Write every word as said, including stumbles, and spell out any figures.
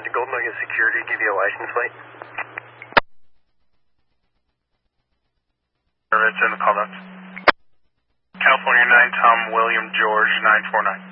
did Golden Nugget Security give you a license plate? It's in the conduct. California nine, Tom William George nine four nine.